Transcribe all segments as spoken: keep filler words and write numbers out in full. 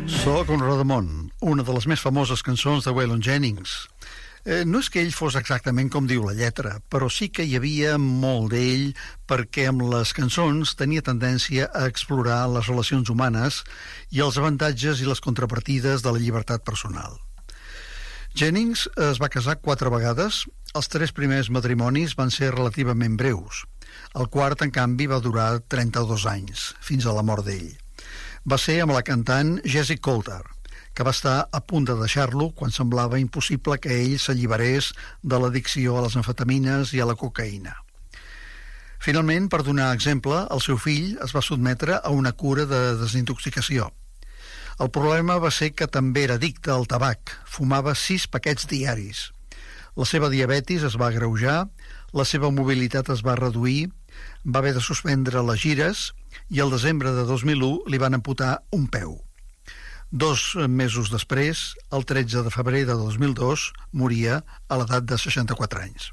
Soc un Rodamont, una de les més famoses cançons de Waylon Jennings. Eh, no és que ell fos exactament com diu la lletra, però sí que hi havia molt d'ell perquè amb les cançons tenia tendència a explorar les relacions humanes i els avantatges i les contrapartides de la llibertat personal. Jennings es va casar quatre vegades. Els tres primers matrimonis van ser relativament breus. El quart, en canvi, va durar trenta-dos anys, fins a la mort d'ell. Va ser amb la cantant Jessie Coulter, que va estar a punt de deixar-lo quan semblava impossible que ell s'alliberés de l'addicció a les amfetamines i a la cocaïna. Finalment, per donar exemple, el seu fill es va sotmetre a una cura de desintoxicació. El problema va ser que també era addicte al tabac, fumava sis paquets diaris. La seva diabetis es va agreujar, la seva mobilitat es va reduir, va haver de suspendre les gires i el desembre de dos mil u li van amputar un peu. Dos mesos després, el tretze de febrer de dos mil dos, moria a l'edat de seixanta-quatre anys.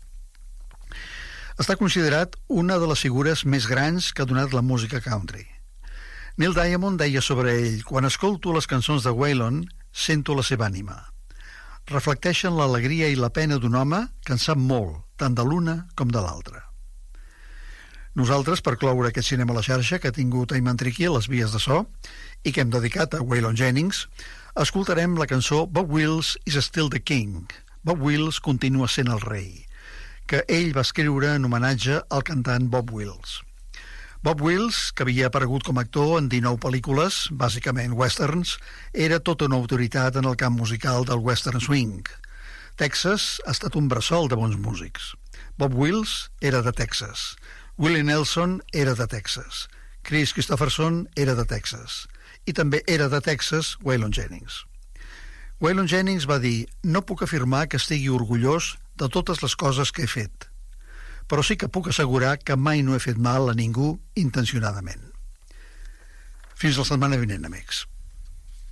Està considerat una de les figures més grans que ha donat la música country. Neil Diamond deia sobre ell: quan escolto les cançons de Waylon, sento la seva ànima. Reflecteixen l'alegria i la pena d'un home que en sap molt, tant de l'una com de l'altra. Nosaltres, per cloure aquest cinema a la xarxa que ha tingut Ayman Triqui a les vies de so i que hem dedicat a Waylon Jennings, escoltarem la cançó Bob Wills is Still the King. Bob Wills continua sent el rei, que ell va escriure en homenatge al cantant Bob Wills. Bob Wills, que havia aparegut com a actor en dinou pel·lícules, bàsicament westerns, era tota una autoritat en el camp musical del western swing. Texas ha estat un bressol de bons músics. Bob Wills era de Texas. Willie Nelson era de Texas. Chris Christopherson era de Texas. I també era de Texas Waylon Jennings. Waylon Jennings va dir: no puc afirmar que estigui orgullós de totes les coses que he fet, però sí que puc assegurar que mai no he fet mal a ningú intencionadament. Fins la setmana vinent, amics.